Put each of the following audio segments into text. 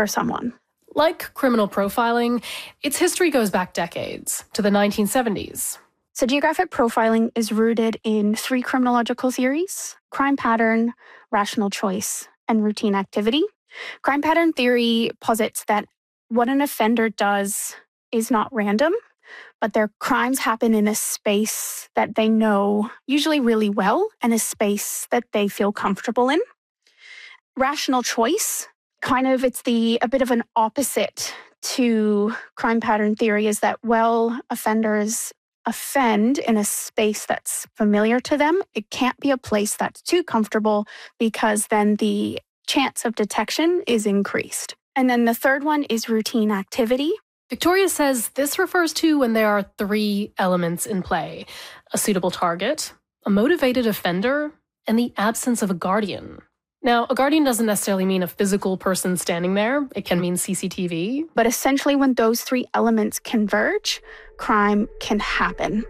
for someone. Like criminal profiling, its history goes back decades, to the 1970s. So geographic profiling is rooted in 3 criminological theories: crime pattern, rational choice, and routine activity. Crime pattern theory posits that what an offender does is not random, but their crimes happen in a space that they know usually really well and a space that they feel comfortable in. Rational choice, it's a bit of an opposite to crime pattern theory, is that, well, offenders offend in a space that's familiar to them. It can't be a place that's too comfortable because then the chance of detection is increased. And then the third one is routine activity. Victoria says this refers to when there are 3 elements in play: a suitable target, a motivated offender, and the absence of a guardian. Now, a guardian doesn't necessarily mean a physical person standing there. It can mean CCTV. But essentially, when those 3 elements converge, crime can happen.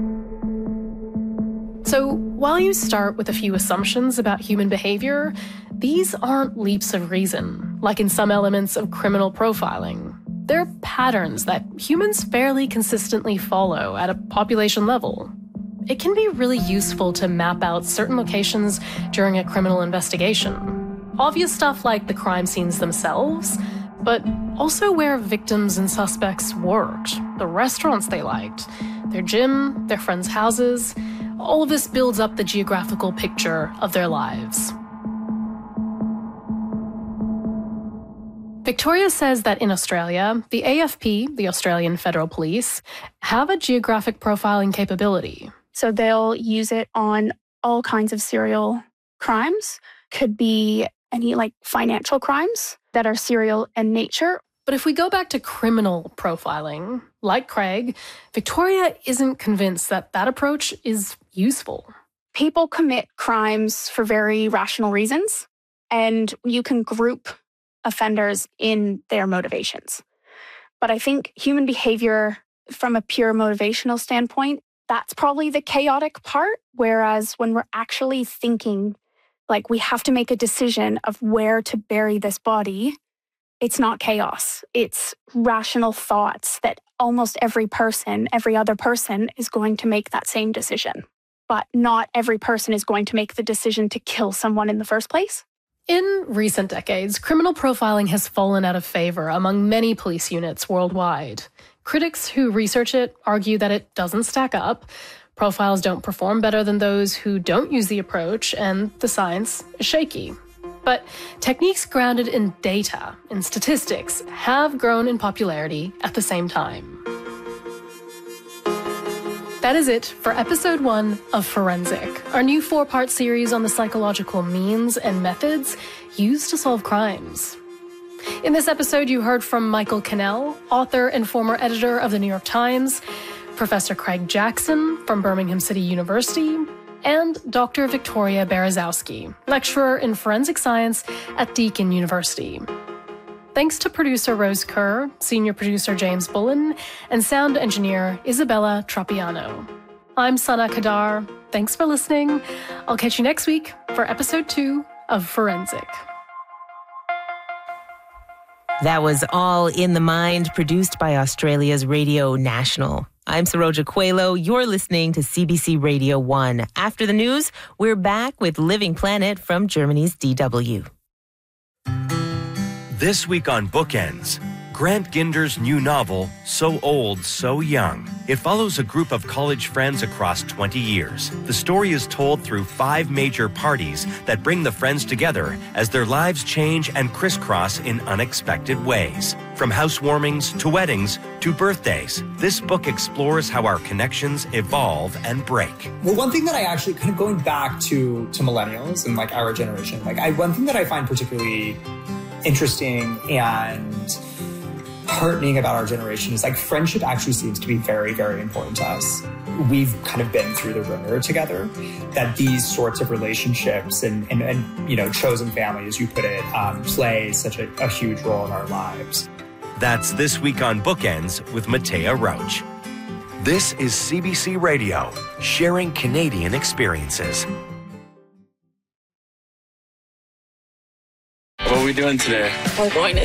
So while you start with a few assumptions about human behavior, these aren't leaps of reason, like in some elements of criminal profiling. They're patterns that humans fairly consistently follow at a population level. It can be really useful to map out certain locations during a criminal investigation. Obvious stuff like the crime scenes themselves, but also where victims and suspects worked, the restaurants they liked, their gym, their friends' houses. All of this builds up the geographical picture of their lives. Victoria says that in Australia, the AFP, the Australian Federal Police, have a geographic profiling capability. So they'll use it on all kinds of serial crimes. Could be any financial crimes that are serial in nature. But if we go back to criminal profiling, like Craig, Victoria isn't convinced that that approach is useful. People commit crimes for very rational reasons, and you can group offenders in their motivations. But I think human behavior, from a pure motivational standpoint, that's probably the chaotic part. Whereas when we're actually thinking, we have to make a decision of where to bury this body, it's not chaos. It's rational thoughts that almost every other person is going to make that same decision. But not every person is going to make the decision to kill someone in the first place. In recent decades, criminal profiling has fallen out of favor among many police units worldwide. Critics who research it argue that it doesn't stack up. Profiles don't perform better than those who don't use the approach, and the science is shaky. But techniques grounded in data, in statistics, have grown in popularity at the same time. That is it for episode 1 of Forensic, our new 4-part series on the psychological means and methods used to solve crimes. In this episode, you heard from Michael Cannell, author and former editor of The New York Times, Professor Craig Jackson from Birmingham City University, and Dr. Victoria Berezowski, lecturer in forensic science at Deakin University. Thanks to producer Rose Kerr, senior producer James Bullen, and sound engineer Isabella Tropiano. I'm Sana Kadar. Thanks for listening. I'll catch you next week for episode 2 of Forensic. That was All in the Mind, produced by Australia's Radio National. I'm Saroja Coelho. You're listening to CBC Radio 1. After the news, we're back with Living Planet from Germany's DW. This week on Bookends, Grant Ginder's new novel, So Old, So Young. It follows a group of college friends across 20 years. The story is told through 5 major parties that bring the friends together as their lives change and crisscross in unexpected ways. From housewarmings to weddings to birthdays, this book explores how our connections evolve and break. Well, one thing that I actually, kind of going back to millennials and our generation, one thing that I find particularly interesting and heartening about our generation is friendship actually seems to be very, very important to us. We've kind of been through the ringer together, that these sorts of relationships and chosen family, as you put it, play such a huge role in our lives. That's This Week on Bookends with Matea Roach. This is CBC Radio, sharing Canadian experiences. What are we doing today? We're going to